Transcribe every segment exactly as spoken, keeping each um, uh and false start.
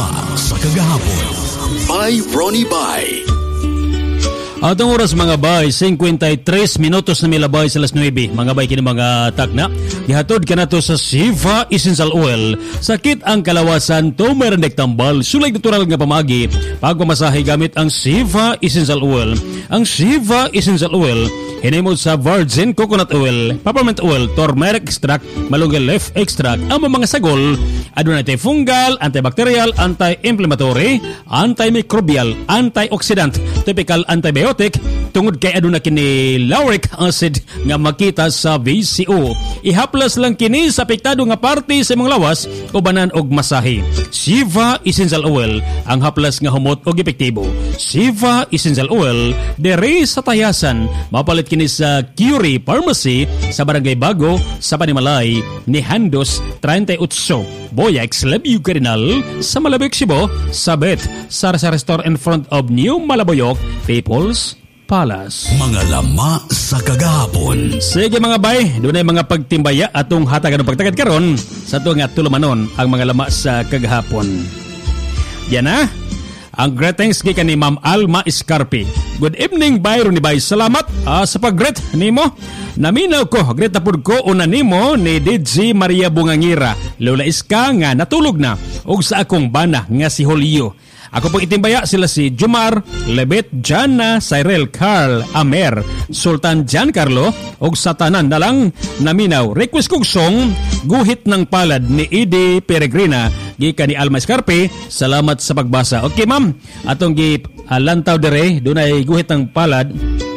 Lama sa kagahapon by Ronnie Bay. Atong oras mga bay, fifty-three minutos na milabay sa alas nuwebe. Mga bay kini mga takna. Gihatod ka na to sa Siva Essential Oil. Sakit ang kalawasan, to merendek tambal. Sulay natural nga pamagi. Pagpamasahe gamit ang Siva Essential Oil. Ang Siva Essential Oil, hinimod sa virgin coconut oil, peppermint oil, turmeric extract, malunggay leaf extract. Ang mga sagol, aduna antifungal, antibacterial, anti-inflammatory, antimicrobial, antioxidant, typical antibiotic, tungod kay aduna kini lauric acid nga makita sa V C O. Ihaplas lang kini sa apektado nga parte sa imong lawas o banan og masahe. Siva Essential Oil, ang haplas nga humot og epektibo. Siva Essential Oil, dere sa tayasan, mapalit kini sa Curie Pharmacy sa Barangay Bago sa Panimalay ni Handos thirty-eight. Boyax Labiu Cardinal sa Malabik, Cebu, Sabet, Sara sa restaurant in front of New Malaboyok, People's Palace. Mga lama sa kagahapon. Sige mga bay, doon ay mga pagtimbaya atong hatagan ng pagtagad karon sa ito nga tulumanon ang mga lama sa kagahapon. Yan na. Ang greetings kay ni Ma'am Alma Escarpe. Good evening, Byron ni Bay. Salamat uh, sa pag-greet nimo. Naminaw ko, greet na pud ko una nimo ni D J Maria Bungangira. Lola Iska nga natulog na og sa akong bana nga si Julio. Ako pong itimbaya sila si Jumar, Lebet, Jana, Cyril, Carl, Amer, Sultan Giancarlo og satanan na lang naminaw. Request kong song, Guhit ng Palad ni Edie Peregrina, gika ni Alma Escarpe. Salamat sa pagbasa. Okay ma'am, atong gi uh, lantaw dere, dunay Guhit ng Palad.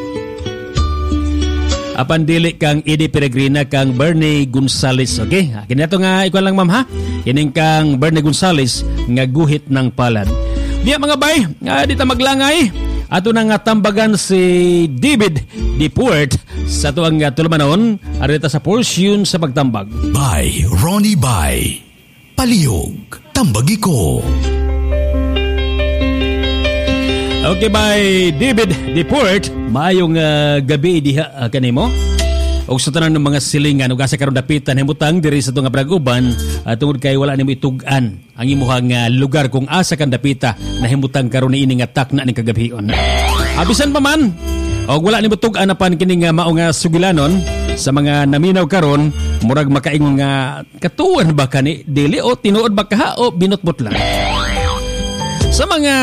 Apan dili kang Edie Peregrina kang Bernie Gonzales. Okay, kini ato nga ikaw lang ma'am ha. Kining kang Bernie Gonzales nga Guhit ng Palad. Diya mga bay, uh, dito maglangay. Ato na nga tambagan si David Diport sa tuwang uh, tulumanon. Arita sa portion sa pagtambag. By Ronnie Bay. Palihog, tambagi ko. Okay, by David Diport. Maayong uh, gabi diha uh, kanimo. Og sa tanan ng mga silingan ug asa karon dapitan himutang diri sa tunga Braguban uh, tungod kay wala nimo itug-an ang imuhang uh, lugar kung asa kan dapita na himutang karon niini nga takna ning kagabion. Abisan pa man og wala nimo tug-an apan kini nga mao nga sugilanon sa mga naminaw karon murag makaingon nga katuan ba kani dili o tinuod ba kaha o binotbot lang. Sa mga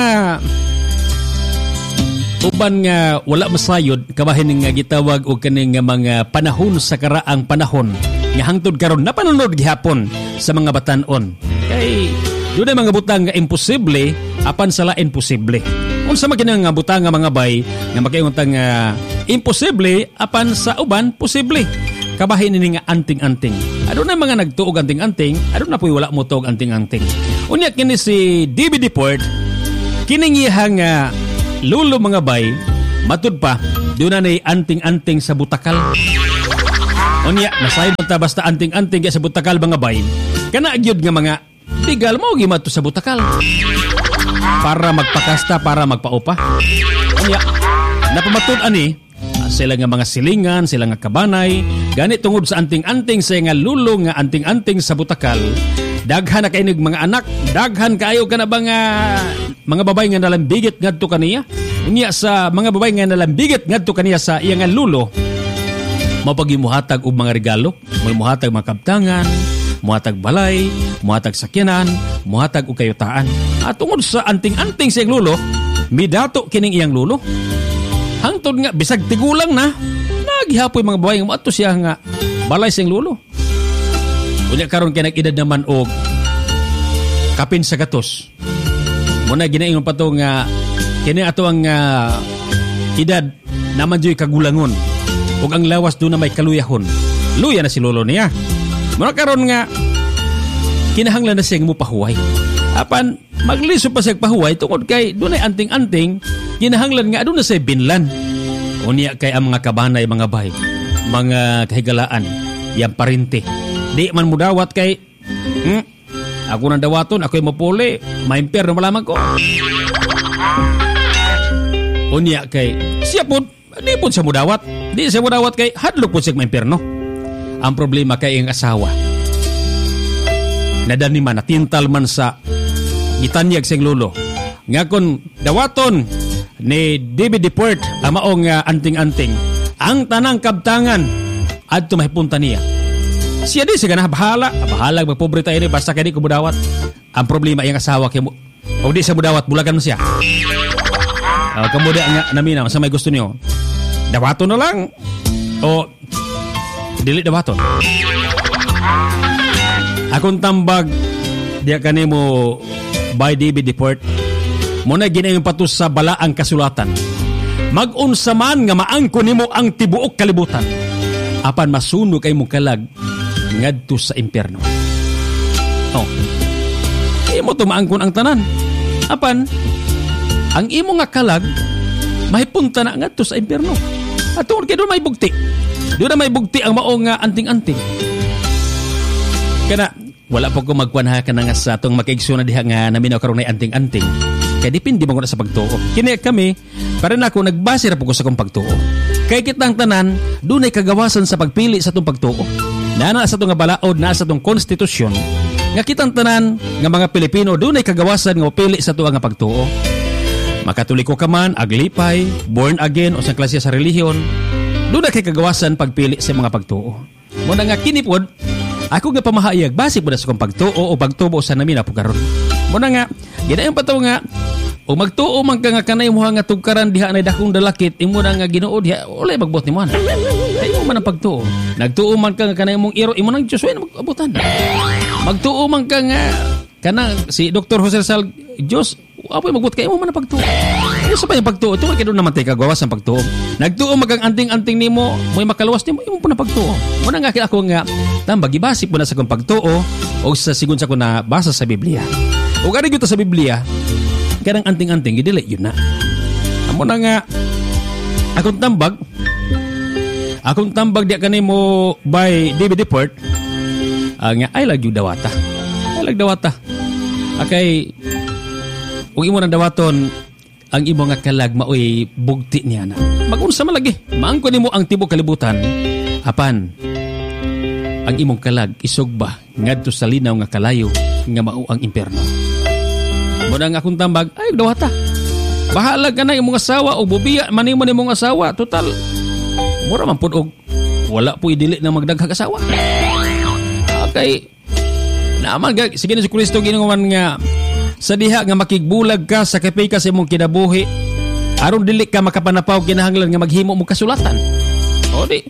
uban nga wala masayod kabahin nga gitawag og kaning nga mga panahon sa karaang panahon nga hangtod karon napanunod gihapon sa mga batan-on kay dunay mga butang nga imposible apan sala imposible. Unsa man kinang nga butang nga mga bay nga makaingon ta nga imposible apan sa uban posible. Kabahin ini nga anting-anting. Aduna mga nagtuog anting-anting, aduna puy wala mo tuog anting-anting. Unya kini si D B Deport kining iyang nga lulo mga bay, matud pa, doon na na anting-anting sa butakal. O niya, nasayin mo ta basta anting-anting sa butakal mga bay, kanaagyod nga mga tigal mo gimato sa butakal. Para magpakasta, para magpaupa. O niya, napamatud ani, sila nga mga silingan, sila nga kabanay, ganit tungod sa anting-anting sa nga lulo nga anting-anting sa butakal. Daghan na kainig mga anak, daghan kayo ka na ba nga mga babay nga nalambigit ngadto kaniya? Unya sa mga babay nga nalambigit ngadto kaniya sa iyang lulo, mapagimuhatag og mga regalo, may muhatag mga kabtangan, muhatag balay, muhatag sakyanan, muhatag og kayutaan. At tungod sa anting-anting sa iyang lulo, midato kining iyang lulo. Hangtod nga bisag tigulang na, nagihapoy mga babay nga moadto siya nga balay sa iyang lulo. Unya karon kay nag-edad naman og kapin sa gatos. Muna ginaingon pa to nga kini ato ang uh, edad naman joy kagulangon. Ug ang lawas do na may kaluyahon. Luya na si lolo niya. Muna karon nga kinahanglan na siya mo pahuway. Apan magliso pa siya pahuway tungod kay dunay anting-anting, kinahanglan nga aduna na siya binlan. Unya kay ang mga kabanay, mga bay, mga kahigalaan, yang parinte. Di man mo dawat kay hmm, ako nang dawaton, ako'y mapuli, maimper na malaman ko. Unya kay siya po, di po siya mo dawat. Di siya mo dawat kay hadlok po siya maimper, no? Ang problema kay ang asawa nadani man, natintal man sa gitanyag siyang lolo. Nga kon dawaton ni David Deport ang maong uh, anting-anting ang tanang kabtangan adto mahipunta niya. Siya di siya na bahala. Bahala magpobre tayo ni basta kani ko mudawat. Ang problema iyang asawa kay mo. O di sa mudawat bulagan mo siya. Uh, kamuda nga naminaw sa may gusto niyo. Dawaton na lang o dili dawaton. Akong tambag diya kanimo by David Deport. Muna ginayong patus sa balaang kasulatan. Mag-unsa man nga maangko nimo ang tibuok kalibutan. Apan masunog kay mong kalag ngadto sa impyerno. Oh. Imo to maangkon ang tanan. Apan ang imo nga kalag mahipunta na ngadto sa impyerno. At tungod kay doon may bugti. Doon na may bugti ang mao nga anting-anting. Kana wala po ko magkuanha ka na nga sa itong makaigso na diha nga naminaw karon na anting-anting. Kaya dipindi mo ko na sa pagtuo. Kini kami, para na ako nagbase ra po ko sa kong pagtuo. Kaya kitang tanan, doon ay kagawasan sa pagpili sa itong pagtuo. Nana sa itong balaod, na sa itong konstitusyon. Nga kitang tanan, nga mga Pilipino, doon ay kagawasan nga pili sa itong nga pagtuo. Makatoliko ka man, aglipay, born again, o sa klase sa relihiyon, doon ay kagawasan pagpili sa mga pagtuo. Muna nga kinipod, ako nga pamahayag, base po na sa kong pagtuo o pagtubo sa namin na po karon. Muna nga, ginayang pataw nga, o magtuo man ka nga kanay mo nga tugkaran diha na dakong dalakit, imo na nga ginoo diha, wala magbot ni mo na. Kayo man ang pagtuo. Nagtuo man ka nga kanay mong iro, imo nang Diyos, wala mag-abutan. Magtuo man ka nga, kanang si Doctor Jose Sal, Diyos, apoy magbot kayo mo man ang pagtuo. Ano sa pa yung pagtuo? Ito kayo doon naman tayo kagawas ang pagtuo. Nagtuo magang anting-anting ni mo, may makaluwas ni mo, imo po na pagtuo. Muna nga ako nga, tambag, ibasik mo na sa kong pagtuo o sa sigun sa kong nabasa sa Biblia. O gari ito sa Biblia, kanang anting-anting, gidili, yun na. Amo na nga, akong tambag, akong tambag diya kanay mo by David Deport, uh, nga, ay lagyo dawata. Ay lag dawata. Okay, kung imo ng dawaton, ang imo nga kalag maoy bugti niya na. Mag-unsa man lagi, maangko nimo ang tibok kalibutan, apan, ang imong kalag isugba ngadto sa linaw nga kalayo nga mao ang impyerno. Muna nga akong tambag, ay dawata. Bahala ka na imong asawa o bubiya manimo ni imong asawa. Total, mura man pud og wala po idili na magdaghag asawa. Okay. Naaman gag sige na si Kristo gininguman nga sa diha nga makigbulag ka sa kapay ka sa imong kinabuhi. Aron dili ka makapanapaw kinahanglan nga maghimo mo kasulatan. O di.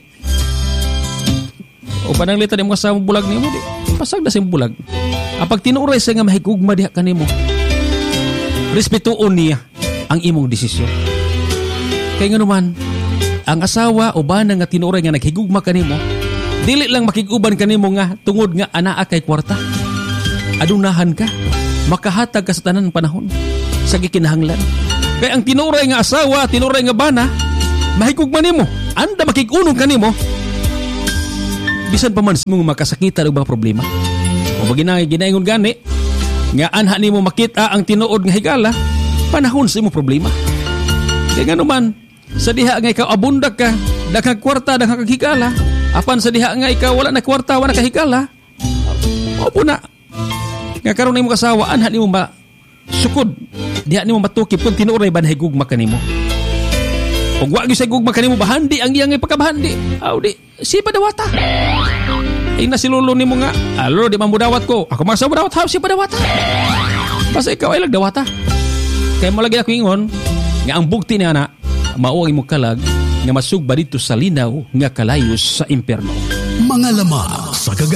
O pananglitan imong asawa bulag nimo di. Pasag na sa bulag. Apag tinuray sa nga mahigugma diha kanimo. Respetuon niya ang imong desisyon. Kaya nga naman, ang asawa o bana nga tinuray nga naghigugma kanimo, dili lang makiguban kanimo nga tungod nga anaa kay kwarta. Adunahan ka, makahatag ka sa tanan panahon sa gikinahanglan. Kaya ang tinuray nga asawa, tinuray nga bana, mahigugma nimo, anda makigunong kanimo, bisan pa man sa mong makasakitan o mga problema. O baginangay ginaingon gani, nga anha nimo makita ang tinuod nga higala, panahon sa imong problema. Kaya nga naman, sa diha nga ikaw abundak ka, daghang kwarta, daghang higala, apan sa diha nga ikaw wala na kwarta, wala ka higala, opo na. Nga karon nimo kasawa, anha nimo ba sukod, diha nimo matukip kung tinuoray ba nahigugma kanimo. Ug wa gyud sa higugma kanimo bahandi ang iyang ipakabahandi. Aw di, si padawata. Ay na si lolo nimo nga, alo di man mudawat ko. Ako masa mudawat ha si padawata. Basta ikaw ay lagdawata. Kaya mo lagi ako ingon nga ang bugti niya na mao ang imong kalag nga masugba dito sa linaw nga kalayos sa impyerno. Mga lamang sa